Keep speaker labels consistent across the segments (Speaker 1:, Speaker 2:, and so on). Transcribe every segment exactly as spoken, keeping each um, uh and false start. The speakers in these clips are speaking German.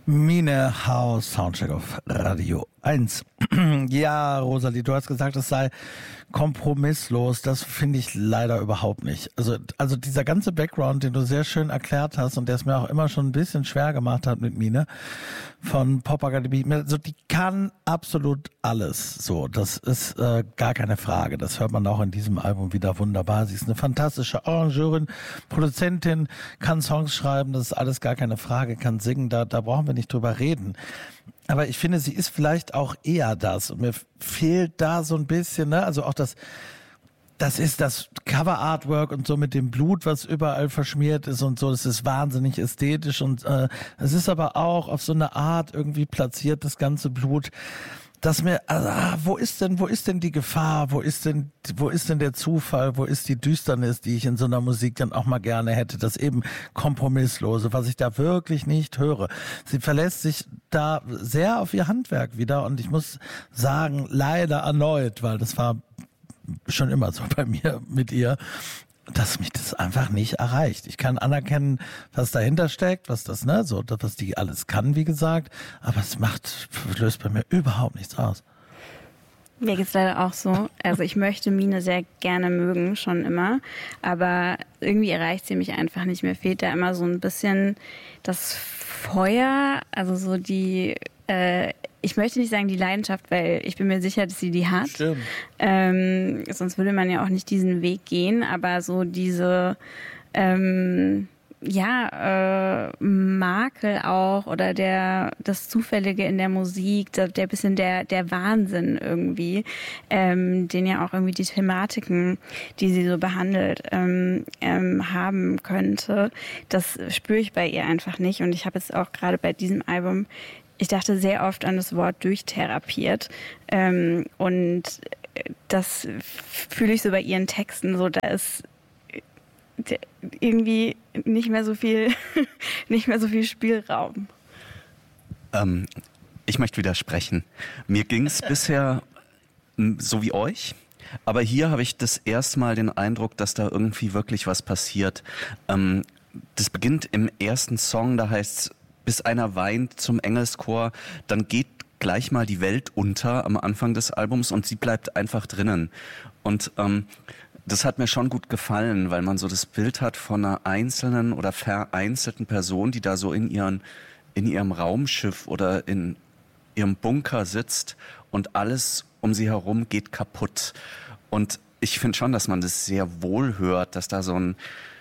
Speaker 1: Mine House, Soundcheck auf Radio eins. Ja, Rosalie, du hast gesagt, es sei kompromisslos. Das finde ich leider überhaupt nicht. Also, also dieser ganze Background, den du sehr schön erklärt hast und der es mir auch immer schon ein bisschen schwer gemacht hat mit Mine von Popakademie, also die kann absolut alles. So, das ist äh, gar keine Frage. Das hört man auch in diesem Album wieder wunderbar. Sie ist eine fantastische Arrangeurin, Produzentin, kann Songs schreiben, das ist alles gar keine Frage, kann singen, da, da brauchen wir nicht drüber reden. Aber ich finde, sie ist vielleicht auch eher das. Und mir fehlt da so ein bisschen, ne, also auch das, das ist das Cover-Artwork und so mit dem Blut, was überall verschmiert ist und so. Das ist wahnsinnig ästhetisch und äh, es ist aber auch auf so eine Art irgendwie platziert, das ganze Blut. Dass mir, also, ah, wo ist denn, wo ist denn die Gefahr? Wo ist denn, wo ist denn der Zufall? Wo ist die Düsternis, die ich in so einer Musik dann auch mal gerne hätte? Das eben Kompromisslose, was ich da wirklich nicht höre. Sie verlässt sich da sehr auf ihr Handwerk wieder und ich muss sagen, leider erneut, weil das war schon immer so bei mir mit ihr, dass mich das einfach nicht erreicht. Ich kann anerkennen, was dahinter steckt, was das, ne, so, was die alles kann, wie gesagt, aber es macht, löst bei mir überhaupt nichts aus.
Speaker 2: Mir geht's leider auch so. Also ich möchte Mine sehr gerne mögen, schon immer, aber irgendwie erreicht sie mich einfach nicht. Mir fehlt da immer so ein bisschen das Feuer, also so die, äh, ich möchte nicht sagen die Leidenschaft, weil ich bin mir sicher, dass sie die hat.
Speaker 1: Stimmt.
Speaker 2: Ähm, sonst würde man ja auch nicht diesen Weg gehen, aber so diese, ähm, ja, äh, Makel auch oder der, das Zufällige in der Musik, der, der bisschen der, der Wahnsinn irgendwie, ähm, den ja auch irgendwie die Thematiken, die sie so behandelt, ähm, ähm, haben könnte, das spüre ich bei ihr einfach nicht und ich habe jetzt auch gerade bei diesem Album, ich dachte sehr oft an das Wort durchtherapiert ähm, und das fühle ich so bei ihren Texten, so da ist irgendwie nicht mehr so viel, nicht mehr so viel Spielraum.
Speaker 3: Ähm, ich möchte widersprechen. Mir ging es bisher so wie euch, aber hier habe ich das erste Mal den Eindruck, dass da irgendwie wirklich was passiert. Ähm, das beginnt im ersten Song, da heißt es, bis einer weint zum Engelschor, dann geht gleich mal die Welt unter am Anfang des Albums und sie bleibt einfach drinnen. Und ähm, das hat mir schon gut gefallen, weil man so das Bild hat von einer einzelnen oder vereinzelten Person, die da so in ihren, in ihrem Raumschiff oder in ihrem Bunker sitzt und alles um sie herum geht kaputt. Und ich finde schon, dass man das sehr wohl hört, dass da so ein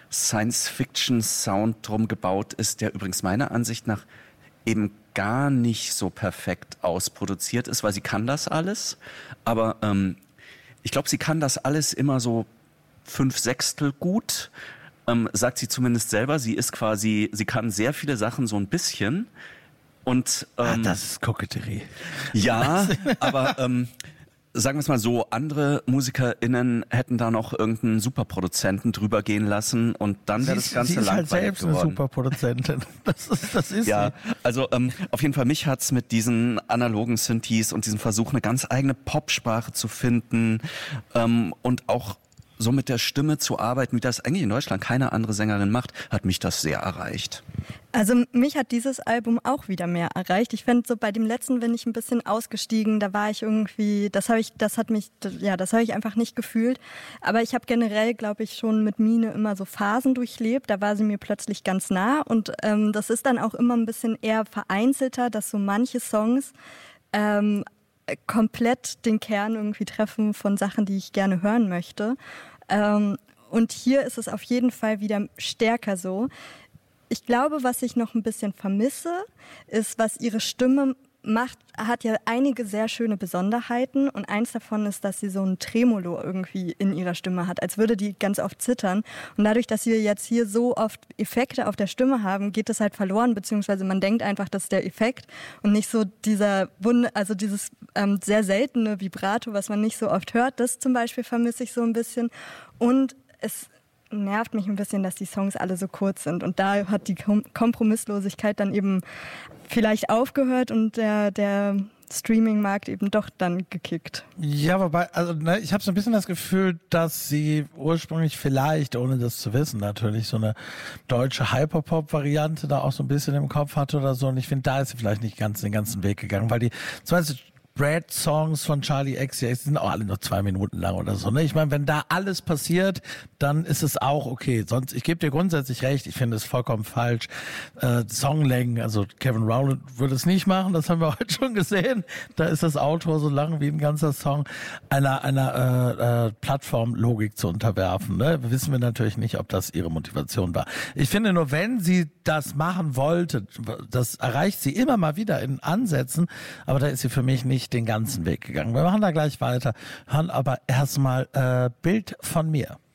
Speaker 3: Science-Fiction-Sound drum gebaut ist, der übrigens meiner Ansicht nach eben gar nicht so perfekt ausproduziert ist, weil sie kann das alles, aber ähm, ich glaube, sie kann das alles immer so fünf Sechstel gut, ähm, sagt sie zumindest selber. Sie ist quasi, sie kann sehr viele Sachen so ein bisschen und ähm,
Speaker 1: ah, das ist Koketterie.
Speaker 3: Ja, aber ähm, sagen wir es mal so, andere MusikerInnen hätten da noch irgendeinen Superproduzenten drüber gehen lassen und dann wäre das Ganze
Speaker 1: sie ist
Speaker 3: langweilig
Speaker 1: halt selbst
Speaker 3: geworden.
Speaker 1: Eine Superproduzentin. Das ist, das ist
Speaker 3: ja,
Speaker 1: sie.
Speaker 3: also ähm, auf jeden Fall, mich hat's mit diesen analogen Synthes und diesem Versuch, eine ganz eigene Popsprache zu finden ähm, und auch so mit der Stimme zu arbeiten, wie das eigentlich in Deutschland keine andere Sängerin macht, hat mich das sehr erreicht.
Speaker 4: Also mich hat dieses Album auch wieder mehr erreicht. Ich finde, so bei dem letzten bin ich ein bisschen ausgestiegen. Da war ich irgendwie, das habe ich, das hat mich, ja, das habe ich einfach nicht gefühlt. Aber ich habe generell, glaube ich, schon mit Mine immer so Phasen durchlebt. Da war sie mir plötzlich ganz nah und ähm, das ist dann auch immer ein bisschen eher vereinzelter, dass so manche Songs ähm, komplett den Kern irgendwie treffen von Sachen, die ich gerne hören möchte. Ähm, und hier ist es auf jeden Fall wieder stärker so. Ich glaube, was ich noch ein bisschen vermisse, ist, was ihre Stimme macht, hat ja einige sehr schöne Besonderheiten und eins davon ist, dass sie so ein Tremolo irgendwie in ihrer Stimme hat, als würde die ganz oft zittern und dadurch, dass wir jetzt hier so oft Effekte auf der Stimme haben, geht das halt verloren, beziehungsweise man denkt einfach, das ist der Effekt und nicht so dieser Wunder, also dieses ähm, sehr seltene Vibrato, was man nicht so oft hört, das zum Beispiel vermisse ich so ein bisschen und es nervt mich ein bisschen, dass die Songs alle so kurz sind und da hat die Kom- Kompromisslosigkeit dann eben vielleicht aufgehört und der, der, Streaming-Markt eben doch dann gekickt.
Speaker 1: Ja, wobei, also ne, ich habe so ein bisschen das Gefühl, dass sie ursprünglich vielleicht, ohne das zu wissen, natürlich so eine deutsche Hyperpop-Variante da auch so ein bisschen im Kopf hatte oder so. Und ich finde, da ist sie vielleicht nicht ganz den ganzen Weg gegangen, weil die zum Beispiel Brad-Songs von Charlie X C X sind auch alle nur zwei Minuten lang oder so. Ne? Ich meine, wenn da alles passiert, dann ist es auch okay. Sonst, ich gebe dir grundsätzlich recht, ich finde es vollkommen falsch. Äh, Songlängen, also Kevin Rowland würde es nicht machen, das haben wir heute schon gesehen. Da ist das Outro so lang wie ein ganzer Song einer, einer äh, äh, Plattformlogik zu unterwerfen. Ne? Wissen wir natürlich nicht, ob das ihre Motivation war. Ich finde nur, wenn sie das machen wollte, das erreicht sie immer mal wieder in Ansätzen, aber da ist sie für mich nicht den ganzen Weg gegangen. Wir machen da gleich weiter, hören aber erstmal äh, Bild von mir.